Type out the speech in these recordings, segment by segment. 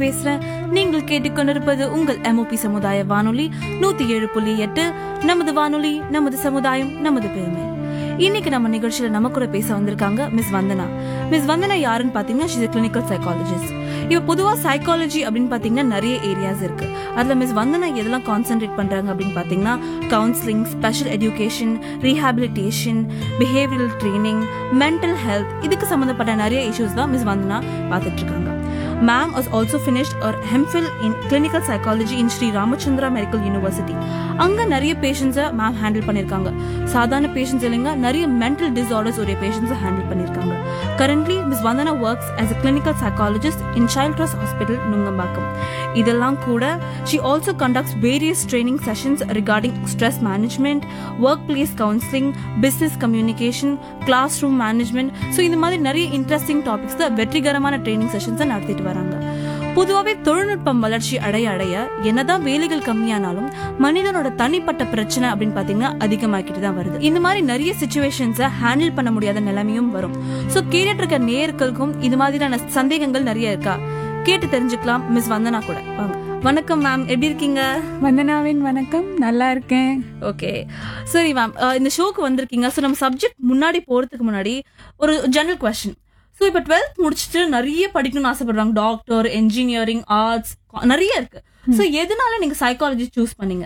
பேசுறேன். நீங்கள் கேட்டுக்கொண்டிருப்பது உங்கள் MOP சமுதாய வானொலி 107.8. நமது வானொலி, நமது சமுதாயம், நமது பெருமை. இன்னைக்கு நம்ம நிகழ்ச்சியில நம்ம கூட பேச வந்திருக்காங்க மிஸ் வந்தனா. மிஸ் வந்தனா யாருன்னு பாத்தீங்கன்னா, ஷீஸ் a clinical psychologist. இப்ப பொதுவா சைக்காலஜி அப்படின்னு பாத்தீங்கன்னா நிறைய ஏரியாஸ் இருக்கு. அதுல மிஸ் வந்தனா எதெல்லாம் கான்சென்ட்ரேட் பண்றாங்க அப்படின்னு பாத்தீங்கன்னா, counselling, special education, rehabilitation, behavioural training, mental health, இதுக்கு சம்பந்தப்பட்ட நிறைய இஷ்யூஸ் தான் மிஸ் வந்தனா பாத்துட்டு இருக்காங்க. Ma'am has also finished her MPhil in clinical psychology in Sri Ramachandra Medical University. அங்க நிறைய பேஷண்ட்ஸை மேம் ஹேண்டில் பண்ணிருக்காங்க. சாதாரண பேஷண்ட்ஸ் இல்லைங்க, நிறைய மென்டல் டிசார்டர்ஸ் உடைய பேஷண்ட்ஸை ஹேண்டில் பண்ணிருக்காங்க. Currently, Ms. Vandana works as a clinical psychologist in Child Trust Hospital, Nungambakkam. இதெல்லாம் கூட she also conducts various training sessions regarding stress management, workplace counseling, business communication, classroom management. So இந்த மாதிரி நிறைய interesting topics வெற்றிகரமான training செஷன்ஸை நடத்திட்டு வராங்க. பொதுவாகவே தொழில்நுட்பம் வளர்ச்சி அடைய அடைய என்னதான் வேலைகள் கம்மியானாலும் மனிதனோட தனிப்பட்ட பிரச்சனை அப்படின்னு பாத்தீங்கன்னா அதிகமாக்கிட்டு தான் வருது. இந்த மாதிரி நிறைய சிச்சுவேஷன்ஸை ஹேண்டில் பண்ண முடியாத நிலைமையும் வரும். சோ கேட்டுட்டு இருக்க நேயர்களுக்கும் இது மாதிரியான சந்தேகங்கள் நிறைய இருக்கா? கேட்டு தெரிஞ்சுக்கலாம் மிஸ் வந்தனா கூட. வணக்கம் மேம், எப்படி இருக்கீங்க? வந்தனாவின் வணக்கம், நல்லா இருக்கேன். ஓகே, சரி மேம், இந்த ஷோக்கு வந்திருக்கீங்க. ஸோ நம்ம சப்ஜெக்ட் முன்னாடி போறதுக்கு முன்னாடி ஒரு ஜெனரல் கொஸ்டின். ஸோ இப்போ 12th முடிச்சுட்டு நிறைய படிக்கணும்னு ஆசைப்படுறாங்க. டாக்டர், என்ஜினியரிங், ஆர்ட்ஸ் நிறைய இருக்கு. ஸோ எதனால நீங்க சைக்காலஜி சூஸ் பண்ணீங்க?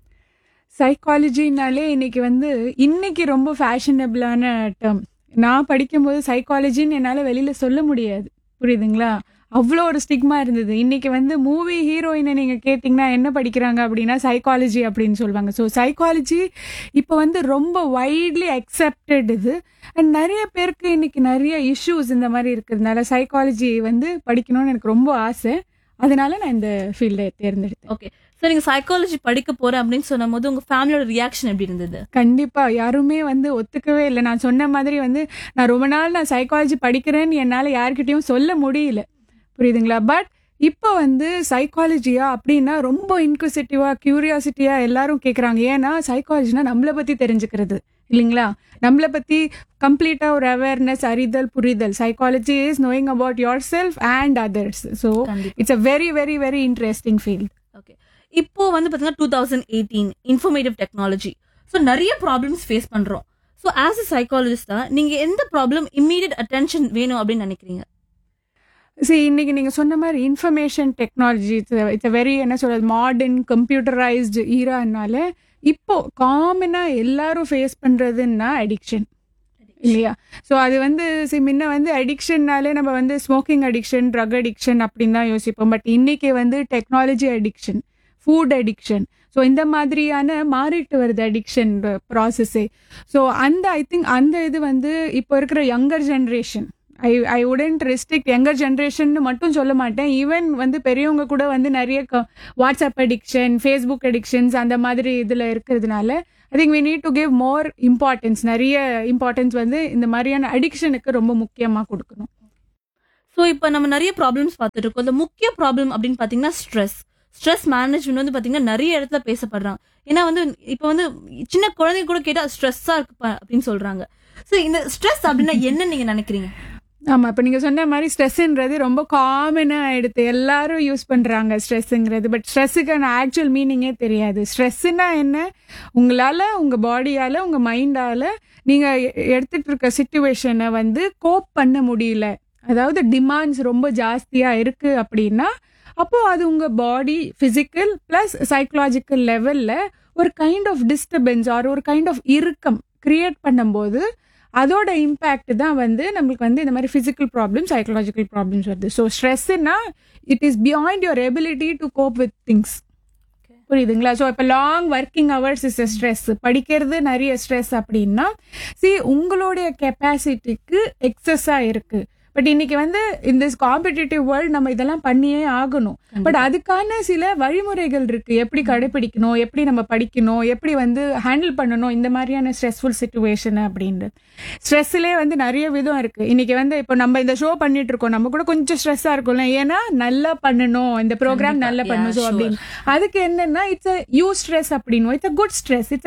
சைக்காலஜினாலே இன்னைக்கு ரொம்ப ஃபேஷனபிளான டேர்ம். நான் படிக்கும்போது சைக்காலஜின்னு என்னால் வெளியில சொல்ல முடியாது, புரியுதுங்களா? அவ்வளோ ஒரு ஸ்டிக்மா இருந்தது. இன்னைக்கு மூவி ஹீரோயினை நீங்கள் கேட்டிங்கன்னா என்ன படிக்கிறாங்க அப்படின்னா சைக்காலஜி அப்படின்னு சொல்லுவாங்க. ஸோ சைக்காலஜி இப்போ ரொம்ப வைட்லி அக்செப்டட் இது. அண்ட் நிறைய பேருக்கு இன்னைக்கு நிறைய இஷ்யூஸ் இந்த மாதிரி இருக்கிறதுனால சைக்காலஜி படிக்கணும்னு எனக்கு ரொம்ப ஆசை. அதனால நான் இந்த ஃபீல்டை தேர்ந்தெடுத்தேன். ஓகே, ஸோ நீங்கள் சைக்காலஜி படிக்க போகிறேன் அப்படின்னு சொன்ன போது உங்கள் ஃபேமிலியோட ரியாக்ஷன் எப்படி இருந்தது? கண்டிப்பாக யாருமே ஒத்துக்கவே இல்லை. நான் சொன்ன மாதிரி நான் ரொம்ப நாள் நான் சைக்காலஜி படிக்கிறேன்னு என்னால் யார்கிட்டையும் சொல்ல முடியல, புரியுதுங்களா? பட் இப்போ சைக்காலஜியா அப்படின்னா ரொம்ப இன்க்விசிட்டிவா, கியூரியாசிட்டியா எல்லாரும் கேட்குறாங்க. ஏன்னா சைக்காலஜினா நம்மளை பற்றி தெரிஞ்சுக்கிறது இல்லைங்களா? நம்மளை பற்றி கம்ப்ளீட்டா ஒரு அவேர்னஸ், அறிதல், புரிதல். Psychology is knowing about your self and others. So it's a very very very interesting field. Okay, இப்போ பார்த்தீங்கன்னா 2018 இன்ஃபர்மேட்டிவ் டெக்னாலஜி. ஸோ நிறைய ப்ராப்ளம்ஸ் ஃபேஸ் பண்றோம். ஸோ ஆஸ் அ சைக்காலஜிஸ்டா நீங்க எந்த ப்ராப்ளம் இம்மீடியட் அட்டென்ஷன் வேணும் அப்படின்னு நினைக்கிறீங்க? இன்னைக்கு நீங்க சொன்ன மாதிரி information technology it's very modern computerised ஈரானால இப்போ காமனா எல்லாரும் ஃபேஸ் பண்றதுன்னா அடிக்ஷன் இல்லையா? ஸோ அது முன்ன அடிக்ஷன்னாலே நம்ம ஸ்மோக்கிங் அடிக்ஷன், ட்ரக் அடிக்ஷன் அப்படின்னு தான் யோசிப்போம். பட் இன்னைக்கு technology addiction, food addiction, so இந்த மாதிரியான மாறிட்டு வருது அடிக்ஷன் ப்ராசஸே. ஸோ ஐ திங்க் அந்த இது இப்போ இருக்கிற younger generation, I wouldn't restrict younger generation மட்டும் சொல்ல மாட்டேன். ஈவன் பெரியவங்க கூட நிறைய வாட்ஸ்அப் அடிக்ஷன், ஃபேஸ்புக் அடிக்ஷன்ஸ் அந்த மாதிரி இதில் இருக்கிறதுனால I think we need to give more importance. நிறைய இம்பார்ட்டன்ஸ் இந்த மாதிரியான அடிக்ஷனுக்கு ரொம்ப முக்கியமாக கொடுக்கணும். ஸோ இப்போ நம்ம நிறைய ப்ராப்ளம்ஸ் பார்த்துட்டு இருக்கோம். இந்த முக்கிய ப்ராப்ளம் அப்படின்னு பார்த்தீங்கன்னா ஸ்ட்ரெஸ் மேனேஜ்மெண்ட் பார்த்தீங்கன்னா நிறைய இடத்துல பேசப்படுறாங்க. ஏன்னா இப்போ சின்ன குழந்தைங்க கூட கேட்டால் ஸ்ட்ரெஸ்ஸாக இருக்கு அப்படின்னு சொல்றாங்க. ஸோ இந்த ஸ்ட்ரெஸ் அப்படின்னா என்ன நீங்க நினைக்கிறீங்க? ஆமாம், இப்போ நீங்கள் சொன்ன மாதிரி ஸ்ட்ரெஸ்ஸுன்றது ரொம்ப காமனாக எடுத்து எல்லாரும் யூஸ் பண்ணுறாங்க ஸ்ட்ரெஸ்ஸுங்கிறது. பட் ஸ்ட்ரெஸ்ஸுக்கான ஆக்சுவல் மீனிங்கே தெரியாது. ஸ்ட்ரெஸ்ஸுன்னா என்ன? உங்களால், உங்கள் பாடியால், உங்கள் மைண்டால் நீங்கள் எடுத்துகிட்டு இருக்க சிச்சுவேஷனை கோப் பண்ண முடியல, அதாவது டிமாண்ட்ஸ் ரொம்ப ஜாஸ்தியாக இருக்குது அப்படின்னா அப்போது அது உங்கள் பாடி ஃபிசிக்கல் ப்ளஸ் சைக்கலாஜிக்கல் லெவலில் ஒரு கைண்ட் ஆஃப் டிஸ்டர்பன்ஸ் ஆர் ஒரு கைண்ட் ஆஃப் இறுக்கம் கிரியேட் பண்ணும்போது அதோட இம்பேக்ட் தான் நம்மளுக்கு இந்த மாதிரி ஃபிசிக்கல் ப்ராப்ளம், சைக்கலாஜிக்கல் ப்ராப்ளம்ஸ் வருது. So ஸ்ட்ரெஸ்ஸுன்னா it is beyond your ability to cope with things, புரியுதுங்களா? ஸோ இப்போ long working hours is stress, படிக்கிறது நிறைய ஸ்ட்ரெஸ் அப்படின்னா உங்களுடைய கெப்பாசிட்டிக்கு எக்ஸஸாக இருக்கு. பட் இன்னைக்கு இந்த காம்படிட்டிவ் வேர்ல்ட் நம்ம இதெல்லாம் பண்ணியே ஆகணும். பட் அதுக்கான சில வழிமுறைகள் இருக்கு, எப்படி கடைபிடிக்கணும், எப்படி நம்ம படிக்கணும், எப்படி ஹேண்டில் பண்ணணும் இந்த மாதிரியான ஸ்ட்ரெஸ்ஃபுல் சிச்சுவேஷன் அப்படின்றது. ஸ்ட்ரெஸ்லேயே நிறைய விதம் இருக்கு. இன்னைக்கு இப்போ நம்ம இந்த ஷோ பண்ணிட்டு இருக்கோம், நம்ம கூட கொஞ்சம் ஸ்ட்ரெஸ்ஸா இருக்கும்ல, ஏன்னா நல்லா பண்ணணும், இந்த ப்ரோக்ராம் நல்லா பண்ணணும் அப்படின்னு. அதுக்கு என்னன்னா இட்ஸ் அ யூ ஸ்ட்ரெஸ் அப்படின்னு, it's a good stress, it's a good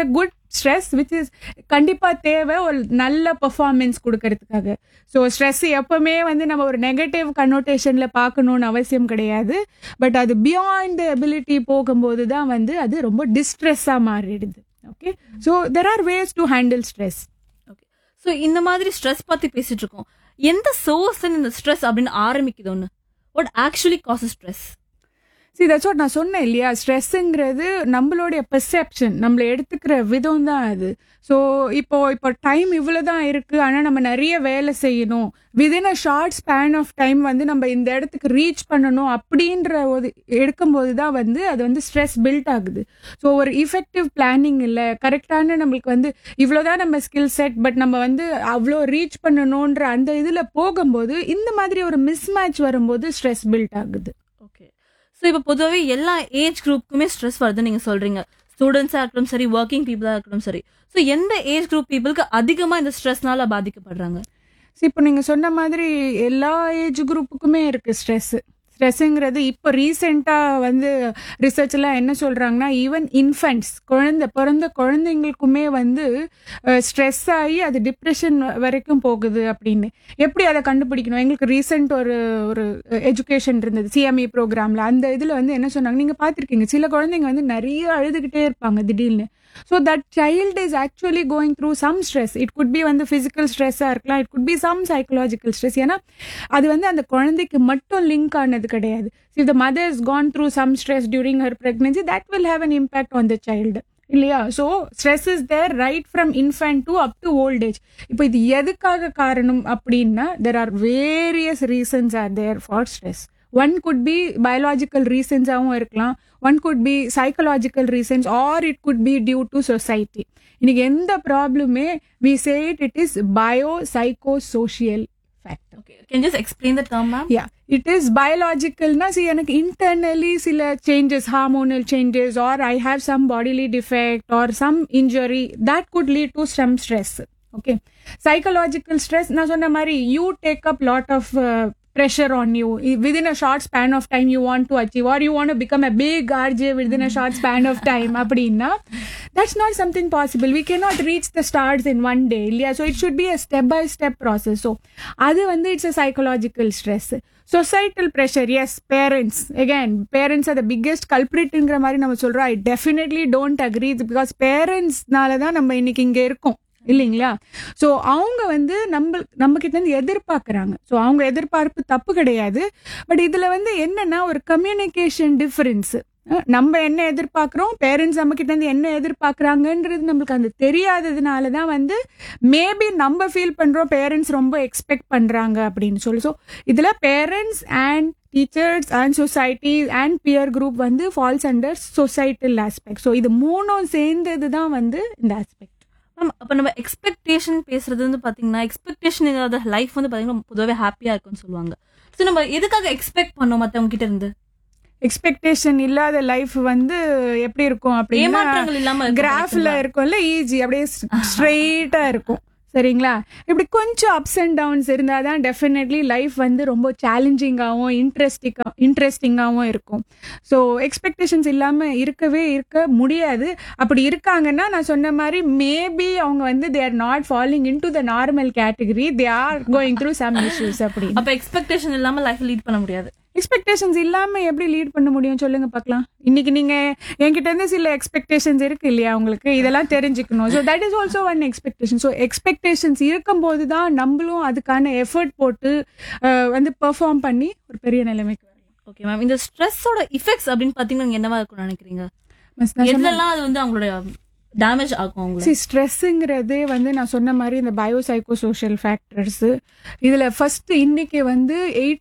stress which is கண்டிப்பா தேவை ஒரு நல்ல பெர்ஃபார்மன்ஸ் கொடுக்கறதுக்காக. ஸோ ஸ்ட்ரெஸ் எப்பவுமே வந்து நம்ம ஒரு நெகட்டிவ் கன்னோட்டேஷன்ல பார்க்கணும்னு அவசியம் கிடையாது. பட் அது பியாண்ட் எபிலிட்டி போகும்போது தான் வந்து அது ரொம்ப டிஸ்ட்ரெஸ்ஸா மாறிடுது. Okay, so there are ways to handle stress. Okay, so இந்த மாதிரி ஸ்ட்ரெஸ் பத்தி பேசிட்டு இருக்கோம். எந்த சோர்ஸ் இந்த ஸ்ட்ரெஸ் அப்படின்னு ஆரம்பிக்குது ஒன்று? What actually causes stress? That's what நான் சொன்னேன் இல்லையா, ஸ்ட்ரெஸ்ஸுங்கிறது நம்மளுடைய பெர்செப்ஷன், நம்மளை எடுத்துக்கிற விதம் தான் அது. ஸோ இப்போ டைம் இவ்வளோதான் இருக்கு, ஆனால் நம்ம நிறைய வேலை செய்யணும், within a short span of time வந்து நம்ம இந்த இடத்துக்கு ரீச் பண்ணணும் அப்படின்ற ஒரு எடுக்கும்போது தான் வந்து அது வந்து ஸ்ட்ரெஸ் பில்ட் ஆகுது. ஸோ ஒரு இஃபெக்டிவ் பிளானிங் இல்லை, கரெக்டான நம்மளுக்கு வந்து இவ்வளோதான் நம்ம ஸ்கில் செட், பட் நம்ம வந்து அவ்வளோ ரீச் பண்ணணுன்ற அந்த இதில் போகும்போது இந்த மாதிரி ஒரு மிஸ்மேட்ச் வரும்போது ஸ்ட்ரெஸ் பில்ட் ஆகுது. ஓகே, ஸோ இப்போ பொதுவாகவே எல்லா ஏஜ் குரூப்புக்குமே ஸ்ட்ரெஸ் வருதுன்னு நீங்கள் சொல்கிறீங்க. ஸ்டூடெண்ட்ஸாக இருக்கட்டும் சரி, ஒர்க்கிங் பீப்புளாக இருக்கட்டும் சரி. ஸோ எந்த ஏஜ் குரூப் பீப்புளுக்கு அதிகமாக இந்த ஸ்ட்ரெஸ்னால பாதிக்கப்படுறாங்க? இப்போ நீங்கள் சொன்ன மாதிரி எல்லா ஏஜ் குரூப்புக்குமே இருக்குது ஸ்ட்ரெஸ்ஸுங்கிறது. இப்போ ரீசெண்டாக வந்து ரிசர்ச்லாம் என்ன சொல்கிறாங்கன்னா, ஈவன் இன்ஃபென்ட்ஸ், பிறந்த குழந்தைங்களுக்குமே வந்து ஸ்ட்ரெஸ் ஆகி அது டிப்ரெஷன் வரைக்கும் போகுது அப்படின்னு. எப்படி அதை கண்டுபிடிக்கணும்? எங்களுக்கு ரீசெண்ட் ஒரு எஜுகேஷன் இருந்தது சிஎம்இ ப்ரோக்ராமில். அந்த இதில் வந்து என்ன சொன்னாங்க, நீங்கள் பார்த்துருக்கீங்க, சில குழந்தைங்க வந்து நிறைய அழுதுகிட்டே இருப்பாங்க திடீர்னு. So that child is actually going through some stress. It could be வந்து physical stress இருக்கலாம், it could be some psychological stress. ஏன்னா அது வந்து அந்த குழந்தைக்கு மட்டும் லிங்க் ஆனது கிடையாது. If the mother has gone through some stress during her pregnancy, that will have an impact on the child. இல்லையா? So stress is there right from infant to up to old age. இப்போ இது எதுக்காக காரணம் அப்படின்னா, there are various reasons R there for stress. One could be biological reasons ஆகவும் இருக்கலாம், one could be psychological reasons, or it could be due to society. இன்னைக்கு எந்த ப்ராப்ளமே we say it is biopsychosocial factor. Okay, can you just explain the term, ma'am? Yeah, it is biological na. See, எனக்கு internally சில changes, hormonal changes, or I have some bodily defect or some injury that could lead to some stress. Okay, psychological stress நான் சொன்ன மாதிரி you take up lot of pressure on you within a short span of time you want to achieve, or you want to become a big RJ within a short span of time அப்படின்னா that's not something possible. We cannot reach the stars in one day. Yeah, so it should be a step by step process. So அது வந்து it's a psychological stress. Societal pressure, yes, parents, again parents are the biggest culprit ங்கிற மாதிரி நம்ம சொல்றோம். I definitely don't agree, because parentsனால தான் நம்ம இன்னைக்கு இங்க இருக்கோம் இல்லைங்களா? ஸோ அவங்க வந்து நம்ம கிட்ட இருந்து எதிர்பார்க்குறாங்க. ஸோ அவங்க எதிர்பார்ப்பு தப்பு கிடையாது. பட் இதில் வந்து என்னன்னா ஒரு கம்யூனிகேஷன் டிஃபரன்ஸ். நம்ம என்ன எதிர்பார்க்குறோம், பேரண்ட்ஸ் நம்ம கிட்ட இருந்து என்ன எதிர்பார்க்குறாங்கன்றது நம்மளுக்கு அந்த தெரியாததுனால தான் வந்து மேபி நம்ம ஃபீல் பண்ணுறோம் பேரண்ட்ஸ் ரொம்ப எக்ஸ்பெக்ட் பண்ணுறாங்க அப்படின்னு சொல்லி. ஸோ இதில் parents and teachers and society and pier group வந்து falls under societal aspect. So இது மூணும் சேர்ந்தது தான் வந்து இந்த ஆஸ்பெக்ட். மேம், அப்போ நம்ம எக்ஸ்பெக்டேஷன் பேசுறது வந்து பார்த்தீங்கன்னா, எக்ஸ்பெக்டேஷன் இல்லாத லைஃப் வந்து பார்த்தீங்கன்னா பொதுவாகவே ஹாப்பியாக இருக்குன்னு சொல்லுவாங்க. ஸோ நம்ம எதுக்காக எக்ஸ்பெக்ட் பண்ணோம் மற்றவங்க கிட்ட இருந்து? எக்ஸ்பெக்டேஷன் இல்லாத லைஃப் வந்து எப்படி இருக்கும் அப்படின்னா, ஏமாற்றங்கள் இல்லாம கிராஃப்ல இருக்கும்ல, ஈஸி அப்படியே ஸ்ட்ரெயிட்டா இருக்கும். சரிங்களா? இப்படி கொஞ்சம் அப்ஸ் அண்ட் டவுன்ஸ் இருந்தால் தான் டெஃபினெட்லி லைஃப் வந்து ரொம்ப சேலஞ்சிங்காகவும் இன்ட்ரெஸ்டிங்காகவும் இருக்கும். ஸோ எக்ஸ்பெக்டேஷன்ஸ் இல்லாமல் இருக்க முடியாது. அப்படி இருக்காங்கன்னா நான் சொன்ன மாதிரி மேபி அவங்க வந்து they are not following in to the normal category, they are going through some issues. அப்படி அப்போ எக்ஸ்பெக்டேஷன் இல்லாமல் லைஃப் லீட் பண்ண முடியாது. எக்ஸ்பெக்டேஷன்ஸ் இல்லாம எப்படி லீட் பண்ண முடியும் சொல்லுங்க பார்க்கலாம். இன்னைக்கு நீங்க என்கிட்ட இருந்து சில எக்ஸ்பெக்டேஷன்ஸ் இருக்கு இல்லையா, உங்களுக்கு இதெல்லாம் தெரிஞ்சுக்கணும். So that is also one expectation. So expectations இருக்கும்போது தான் நம்மளும் அதுக்கான எஃபர்ட் போட்டு வந்து பெர்ஃபார்ம் பண்ணி ஒரு பெரிய நிலைமைக்கு வரலாம். ஓகே மேம், இந்த ஸ்ட்ரெஸ்ஸோட இஃபெக்ட்ஸ் அப்படின்னு பார்த்தீங்கன்னா நீங்க என்னவா இருக்கும்னு நினைக்கிறீங்க? என்னெல்லாம் அது வந்து அவங்களோட டேமேஜ் ஆகும்? ஸ்ட்ரெஸ்ஸுங்கிறது வந்து நான் சொன்ன மாதிரி இந்த பயோசைக்கோசோஷியல் ஃபேக்டர்ஸ். இதில் ஃபர்ஸ்ட் இன்னைக்கு வந்து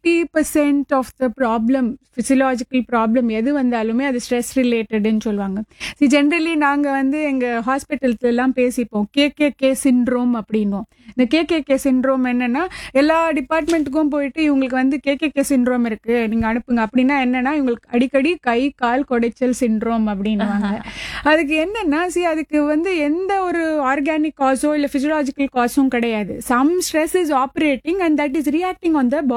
80% of the problem, physiological problem எது வந்தாலுமே அது ஸ்ட்ரெஸ் ரிலேட்டடுன்னு சொல்லுவாங்க. ஜென்ரலி நாங்கள் வந்து எங்கள் ஹாஸ்பிட்டல்ஸ்லாம் பேசிப்போம் கேகேகே சிண்ட்ரோம் அப்படின்னும். இந்த கேகேகே சிண்ட்ரோம் என்னன்னா, எல்லா டிபார்ட்மெண்ட்டுக்கும் போயிட்டு இவங்களுக்கு வந்து கேகேகே சிண்ட்ரோம் இருக்கு நீங்கள் அனுப்புங்க அப்படின்னா என்னன்னா, இவங்களுக்கு அடிக்கடி கை கால் கொடைச்சல் சிண்ட்ரோம் அப்படின்னுவாங்க. அதுக்கு என்னன்னா, அதுக்கு வந்து எந்த ஒரு ஆர்கானிக் காஸோ இல்லை ஃபிசியலாஜிக்கல் காஸும் கிடையாது. Some stress is operating and that is reacting on the body.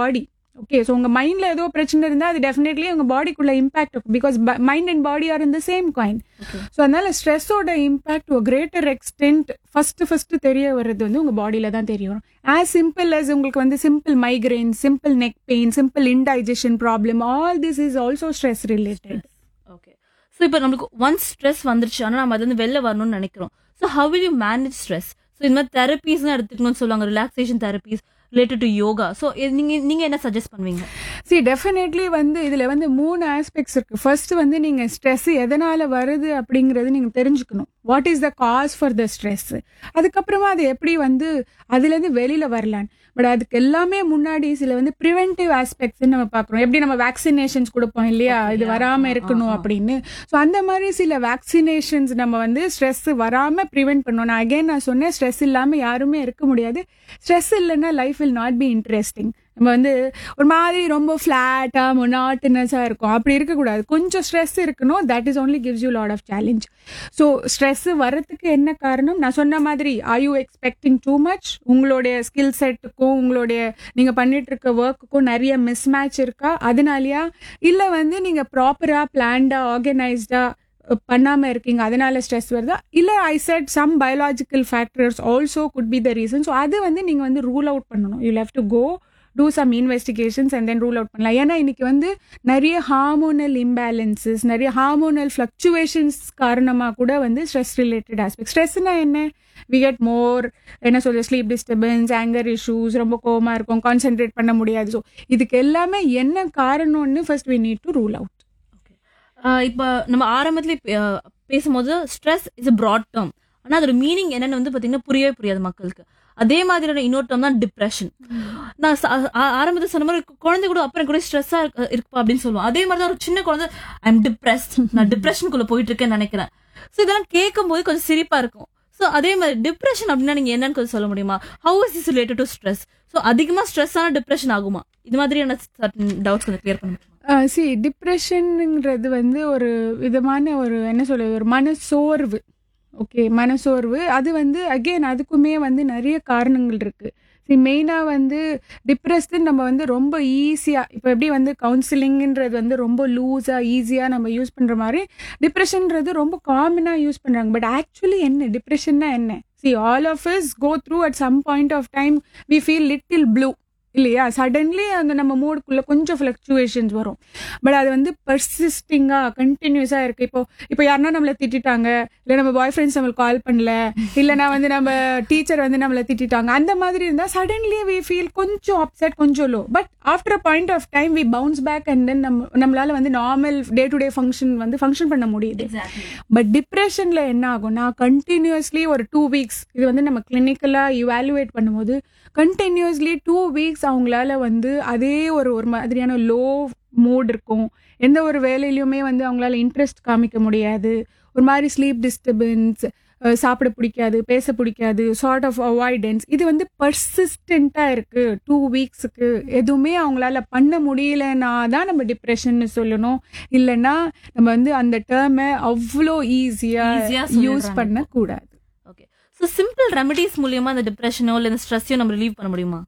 Okay, so உங்க மைண்ட்ல ஏதோ பிரச்சனை இருந்தா அது டெஃபினெட்லி உங்க பாடிக்குள்ள இம்பாக்ட் இருக்கும். Because mind and body or in the same coin. So அதனால ஸ்ட்ரெஸ்ஸோட இம்பாக்ட் ஒரு கிரேட்டர் எக்ஸ்டென்ட் ஃபர்ஸ்ட் தெரிய வர்றது வந்து உங்க பாடியில தான் தெரிய வரும். ஆஸ் சிம்பிள் as உங்களுக்கு வந்து simple migraine, simple neck pain, simple இன்டைஜஷன் problem, all this is also stress related. Okay, so இப்போ நம்மளுக்கு ஒன்ஸ் ஸ்ட்ரெஸ் வந்துருச்சு, ஆனால் நம்ம அது வந்து வெளில வரணும்னு நினைக்கிறோம். So how will you manage stress? So இந்த மாதிரி தெரப்பீஸ்லாம் எடுத்துக்கணும்னு சொல்லுவாங்க, relaxation therapies related to yoga. So நீங்க என்ன சஜஸ்ட் பண்ணுவீங்க? டெஃபினெட்லி வந்து இதுல வந்து 3 ஆஸ்பெக்ட்ஸ் இருக்கு. ஃபர்ஸ்ட் வந்து நீங்க ஸ்ட்ரெஸ் எதனால வருது அப்படிங்கறது நீங்க தெரிஞ்சுக்கணும். What is the cause for the stress. அதுக்கப்புறமா அது எப்படி வந்து அதுல இருந்து வெளியில வரலாம். பட் அதுக்கு எல்லாமே முன்னாடி சில வந்து ப்ரிவென்டிவ் ஆஸ்பெக்ட்ஸ் நம்ம பார்க்குறோம். எப்படி நம்ம வேக்சினேஷன்ஸ் கொடுப்போம் இல்லையா, இது வராம இருக்கணும் அப்படின்னு. ஸோ அந்த மாதிரி சில வேக்சினேஷன்ஸ் நம்ம வந்து ஸ்ட்ரெஸ் வராம ப்ரிவென்ட் பண்ணணும். நான் சொன்னேன் ஸ்ட்ரெஸ் இல்லாம யாருமே இருக்க முடியாது. ஸ்ட்ரெஸ் இல்லைன்னா life will not be interesting. நம்ம வந்து ஒரு மாதிரி ரொம்ப ஃபிளாட்டா மொனாட்டனஸா இருக்கும், அப்படி இருக்கக்கூடாது. கொஞ்சம் ஸ்ட்ரெஸ் இருக்கணும். That is only gives you lot of challenge. So stress வரதுக்கு என்ன காரணம்? நான் சொன்ன மாதிரி are you expecting too much? உங்களுடைய ஸ்கில் செட்டுக்கும் உங்களுடைய நீங்க பண்ணிட்டு இருக்க ஒர்க்குக்கும் நிறைய மிஸ்மேட்ச் இருக்கா? அதனாலயா? இல்ல வந்து நீங்க ப்ராப்பரா பிளான்டா ஆர்கனைஸ்டா பண்ணாம இருக்கீங்க, அதனால ஸ்ட்ரெஸ் வருதா? இல்ல ஐ set some biological factors also could be the reason. So அது வந்து நீங்க வந்து ரூல் அவுட் பண்ணணும். You have to go do some investigations and then rule out பண்ணலாம். ஏன்னா இன்னைக்கு வந்து நிறைய ஹார்மோனல் இம்பேலன்சஸ், நிறைய ஹார்மோனல் ஃப்ளக்சுவேஷன்ஸ் காரணமாக கூட வந்து ஸ்ட்ரெஸ் ரிலேட்டட் ஆஸ்பெக்ட். ஸ்ட்ரெஸ்னா என்ன? வி கெட் மோர் என்ன சொல்ல ஸ்லீப் டிஸ்டர்பன்ஸ், ஆங்கர் இஷ்யூஸ், ரொம்ப கோவமாக இருக்கும், கான்சென்ட்ரேட் பண்ண முடியாது. ஸோ இதுக்கு எல்லாமே என்ன காரணம்னு first we need to rule out. Okay, இப்போ நம்ம ஆரம்பத்துல பேசும்போது stress is a broad term, ஆனால் அதோட மீனிங் என்னன்னு வந்து பார்த்தீங்கன்னா புரியவே புரியாது மக்களுக்கு. அதே மாதிரியான இன்னொரு டேர்ம் தான் டிப்ரெஷன். நான் ஆரம்பத்தில் சொன்ன மாதிரி குழந்தை கூட அப்புறம் கூட ஸ்ட்ரெஸ்ஸா இருக்குப்பா அப்படின்னு சொல்லுவோம். அதே மாதிரி தான் ஒரு சின்ன குழந்தை ஐ எம் டிப்ரெஸ்ட், நான் டிப்ரெஷனுக்குள்ள போயிட்டு இருக்கேன்னு நினைக்கிறேன். ஸோ இதெல்லாம் கேட்கும் போது கொஞ்சம் சிரிப்பா இருக்கும். ஸோ அதே மாதிரி டிப்ரெஷன் அப்படின்னா நீங்க என்னன்னு கொஞ்சம் சொல்ல முடியுமா? How is is related to stress? So அதிகமா ஸ்ட்ரெஸ் ஆன டிப்ரெஷன் ஆகுமா? இது மாதிரியான டவுட்ஸ் கொஞ்சம் கிளியர் பண்ண முடியுமா? டிப்ரெஷனுங்கிறது வந்து ஒரு விதமான ஒரு என்ன சொல்றது, ஒரு மனசோர்வு. ஓகே, மனசோர்வு. அது வந்து அகெயின் அதுக்குமே வந்து நிறைய காரணங்கள் இருக்கு. மெயினாக வந்து டிப்ரெஸ்டு நம்ம வந்து ரொம்ப ஈஸியாக இப்போ எப்படி வந்து கவுன்சிலிங்ன்றது வந்து ரொம்ப லூஸாக ஈஸியாக நம்ம யூஸ் பண்ணுற மாதிரி டிப்ரெஷன்றது ரொம்ப காமனாக யூஸ் பண்ணுறாங்க. பட் ஆக்சுவலி என்ன டிப்ரெஷன்னா என்ன? All of us go through at some point of time we feel little blue இல்லையா? சடன்லி அந்த நம்ம மூடுக்குள்ள கொஞ்சம் ஃப்ளக்சுவேஷன்ஸ் வரும். பட் அது வந்து பர்சிஸ்டிங்காக கண்டினியூஸாக இருக்குது. இப்போ யாருன்னா நம்மளை திட்டாங்க, இல்லை நம்ம பாய் ஃப்ரெண்ட்ஸ் நம்மளுக்கு கால் பண்ணல, இல்லைனா வந்து நம்ம டீச்சர் வந்து நம்மளை திட்டாங்க, அந்த மாதிரி இருந்தால் சடன்லி வி ஃபீல் கொஞ்சம் அப்செட், கொஞ்சம் low. But after a point of time we bounce back and then நம்மளால வந்து normal day to day function பண்ண முடியுது. பட் டிப்ரெஷனில் என்ன ஆகும்னா கண்டினியூஸ்லி ஒரு 2 weeks இது வந்து நம்ம கிளினிக்கலாக இவாலுவேட் பண்ணும்போது கண்டினியூஸ்லி 2 weeks அவங்களால வந்து அதே ஒரு மாதிரியான லோ மூட் இருக்கும். எந்த ஒரு வேலையிலுமே வந்து அவங்களால இன்ட்ரெஸ்ட் காமிக்க முடியாது. ஒரு மாதிரி ஸ்லீப் டிஸ்டர்பன்ஸ், சாப்பிட பிடிக்காது, பேச பிடிக்காது, சார்ட் ஆஃப் அவாய்டன்ஸ். இது வந்து பர்சிஸ்டண்ட்டாக இருக்கு 2 weeksக்கு. எதுவுமே அவங்களால பண்ண முடியலன்னா தான் நம்ம டிப்ரெஷன் சொல்லணும். இல்லைன்னா நம்ம வந்து அந்த டேர்மை அவ்வளோ ஈஸியாக யூஸ் பண்ணக்கூடாது. ஓகே, ஸோ சிம்பிள் ரெமடிஸ் மூலியமா அந்த டிப்ரெஷனோ இல்லை இந்த ஸ்ட்ரெஸ்ஸையோ நம்ம ரிலீவ் பண்ண முடியுமா?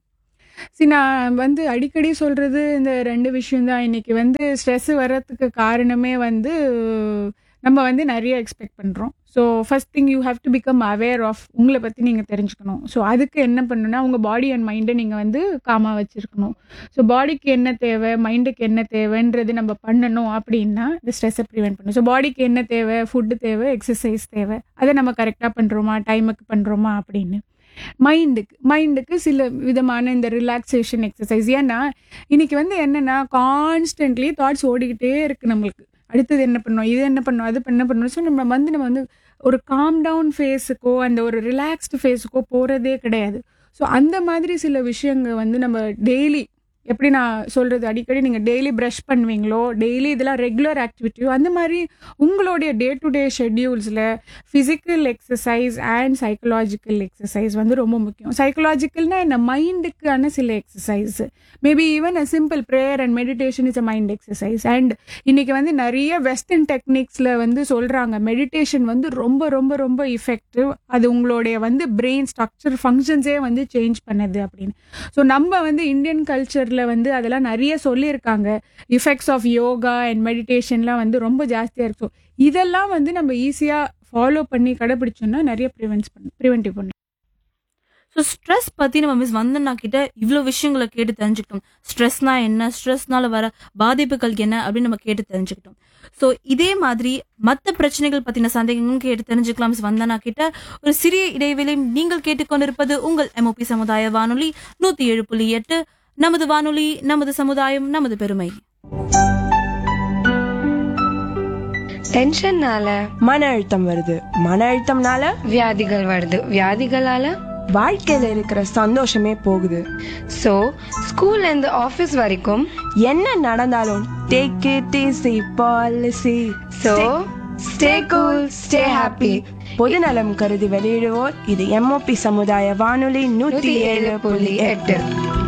நான் வந்து அடிக்கடி சொல்றது இந்த 2 விஷயம்தான். இன்னைக்கு வந்து ஸ்ட்ரெஸ் வர்றதுக்கு காரணமே வந்து நம்ம வந்து நிறைய எக்ஸ்பெக்ட் பண்ணுறோம். So first thing you have to become aware of உங்களை பற்றி நீங்கள் தெரிஞ்சுக்கணும். ஸோ அதுக்கு என்ன பண்ணணும்னா உங்கள் பாடி அண்ட் மைண்டை நீங்கள் வந்து காமாக வச்சுருக்கணும். ஸோ பாடிக்கு என்ன தேவை, மைண்டுக்கு என்ன தேவைன்றது நம்ம பண்ணணும். அப்படின்னா இந்த ஸ்ட்ரெஸ்ஸை ப்ரிவென்ட் பண்ணணும். ஸோ பாடிக்கு என்ன தேவை, ஃபுட்டு தேவை, எக்ஸசைஸ் தேவை, அதை நம்ம கரெக்டாக பண்ணுறோமா, டைமுக்கு பண்ணுறோமா அப்படின்னு. மைண்டுக்கு சில விதமான இந்த ரிலாக்ஸேஷன் எக்ஸசைஸ். ஏன்னா இன்னைக்கு வந்து என்னன்னா கான்ஸ்டன்ட்லி தாட்ஸ் ஓடிக்கிட்டே இருக்கு நம்மளுக்கு. அடுத்தது என்ன பண்ணணும், இது என்ன பண்ணணும், அது என்ன பண்ணணும். ஸோ நம்ம வந்து ஒரு காம் டவுன் ஃபேஸுக்கோ அந்த ஒரு ரிலாக்ஸ்டு ஃபேஸுக்கோ போகிறதே கிடையாது. ஸோ அந்த மாதிரி சில விஷயங்கள் வந்து நம்ம டெய்லி எப்படி நான் சொல்கிறது, அடிக்கடி நீங்கள் டெய்லி ப்ரஷ் பண்ணுவீங்களோ, டெய்லி இதெல்லாம் ரெகுலர் ஆக்டிவிட்டியோ, அந்த மாதிரி உங்களுடைய day to day ஷெட்யூல்ஸில் physical exercise and psychological exercise வந்து ரொம்ப முக்கியம். சைக்கலாஜிக்கல்னா என்ன, மைண்டுக்கான சில exercise. Maybe even a simple prayer and meditation is a mind exercise. And இன்னைக்கு வந்து நிறைய வெஸ்டர்ன் டெக்னிக்ஸில் வந்து சொல்கிறாங்க மெடிடேஷன் வந்து ரொம்ப ரொம்ப ரொம்ப இஃபெக்டிவ். அது உங்களுடைய வந்து பிரெயின் ஸ்ட்ரக்சர் ஃபங்க்ஷன்ஸே வந்து சேஞ்ச் பண்ணுது அப்படின்னு. ஸோ நம்ம வந்து இந்தியன் கல்ச்சர் லிட்ரேச்சர்ல வந்து அதெல்லாம் நிறைய சொல்லியிருக்காங்க. எஃபெக்ட்ஸ் ஆஃப் யோகா அண்ட் மெடிடேஷன்லாம் வந்து ரொம்ப ஜாஸ்தியா இருக்கும். இதெல்லாம் வந்து நம்ம ஈஸியா ஃபாலோ பண்ணி கடைபிடிச்சோம்னா நிறைய ப்ரிவென்டிவ் பண்ணலாம். ஸோ ஸ்ட்ரெஸ் பத்தி நம்ம மிஸ் வந்தனா கிட்ட இவ்வளோ விஷயங்களை கேட்டு தெரிஞ்சுக்கிட்டோம். ஸ்ட்ரெஸ்னா என்ன, ஸ்ட்ரெஸ்னால வர பாதிப்புகள் என்ன அப்படின்னு நம்ம கேட்டு தெரிஞ்சுக்கிட்டோம். ஸோ இதே மாதிரி மற்ற பிரச்சனைகள் பத்தின சந்தேகங்களும் கேட்டு தெரிஞ்சுக்கலாம் மிஸ் வந்தனா கிட்ட. ஒரு சிறிய இடைவெளி. நீங்கள் கேட்டுக்கொண்டிருப்பது உங்கள் எம்ஓபி சமுதாய வானொலி 107.8. நமது வானொலி, நமது சமுதாயம், நமது பெருமை. டென்ஷன்னால மன அழுத்தம் வருது, மன அழுத்தம்னால வியாதிகள் வருது, வியாதிகளால வாழ்க்கையில இருக்கிற சந்தோஷமே போகுது. சோ ஸ்கூல்ல இருந்து ஆபீஸ் வரைக்கும் என்ன நடந்தாலும் take it easy policy. So stay cool, stay happy. பொதுநலம் கருதி வெளியிடுவோர் இது எம்ஓபி சமுதாய வானொலி 107.8.